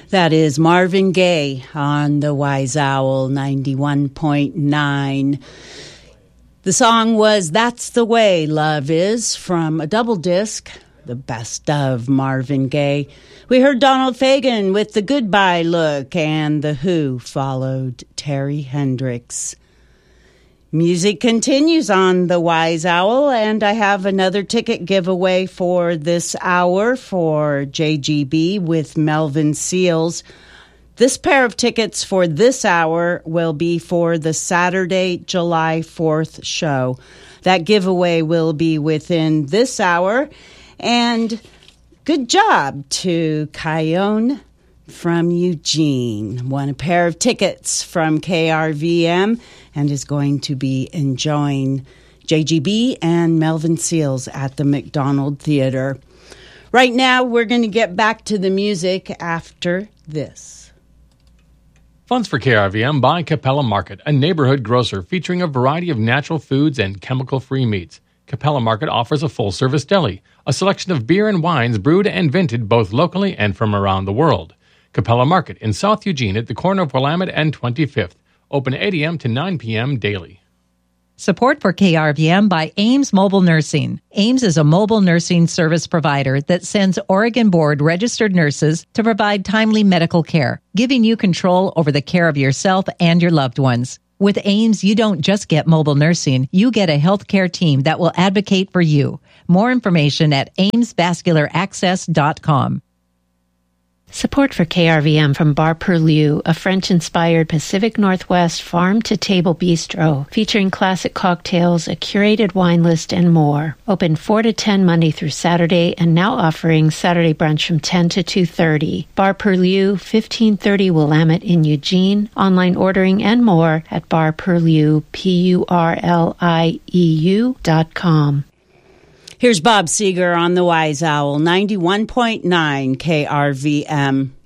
That is Marvin Gaye on the Wise Owl 91.9. The song was That's the Way Love Is from a double disc, the best of Marvin Gaye. We heard Donald Fagen with the Goodbye Look, and The Who followed Terry Hendricks. Music continues on the Wise Owl, and I have another ticket giveaway for this hour for JGB with Melvin Seals. This pair of tickets for this hour will be for the Saturday, July 4th show. That giveaway will be within this hour. And good job to Kyone from Eugene. Won a pair of tickets from KRVM and is going to be enjoying JGB and Melvin Seals at the McDonald Theater. Right now, we're going to get back to the music after this. Funds for KRVM by Capella Market, a neighborhood grocer featuring a variety of natural foods and chemical-free meats. Capella Market offers a full-service deli, a selection of beer and wines brewed and vented both locally and from around the world. Capella Market in South Eugene at the corner of Willamette and 25th. Open 8 a.m. to 9 p.m. daily. Support for KRVM by Ames Mobile Nursing. Ames is a mobile nursing service provider that sends Oregon Board registered nurses to provide timely medical care, giving you control over the care of yourself and your loved ones. With Ames, you don't just get mobile nursing, you get a healthcare team that will advocate for you. More information at amesvascularaccess.com. Support for KRVM from Bar Perlieu, a French-inspired Pacific Northwest farm-to-table bistro featuring classic cocktails, a curated wine list, and more. Open 4 to 10 Monday through Saturday, and now offering Saturday brunch from 10 to 2:30. Bar Perlieu, 1530 Willamette in Eugene. Online ordering and more at barperlieu, PURLIEU.com. Here's Bob Seger on the Wise Owl, 91.9 KRVM.